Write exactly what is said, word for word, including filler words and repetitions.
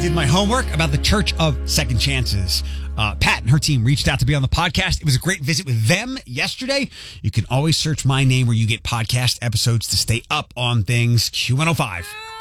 did my homework about the Church of Second Chances. Uh, Pat and her team reached out to be on the podcast. It was a great visit with them yesterday. You can always search my name where you get podcast episodes to stay up on things. Q one oh five.